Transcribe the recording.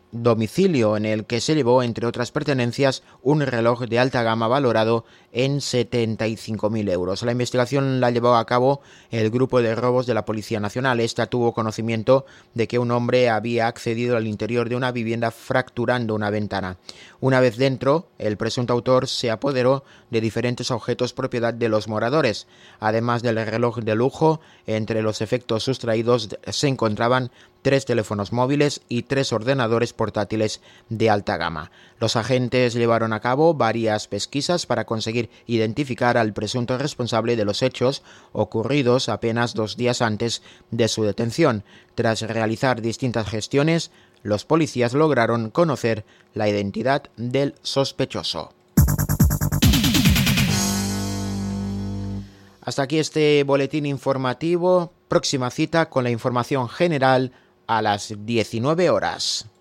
domicilio en el que se llevó, entre otras pertenencias, un reloj de alta gama valorado en 75.000 euros. La investigación la llevó a cabo el grupo de robos de la Policía Nacional. Esta tuvo conocimiento de que un hombre había accedido al interior de una vivienda fracturando una ventana. Una vez dentro, el presunto autor se apoderó de diferentes objetos propiedad de los moradores. Además del reloj de lujo, entre los efectos sustraídos se encontraban 3 teléfonos móviles y 3 ordenadores portátiles de alta gama. Los agentes llevaron a cabo varias pesquisas para conseguir identificar al presunto responsable de los hechos ocurridos apenas 2 días antes de su detención. Tras realizar distintas gestiones, los policías lograron conocer la identidad del sospechoso. Hasta aquí este boletín informativo. Próxima cita con la información general a las 19 horas.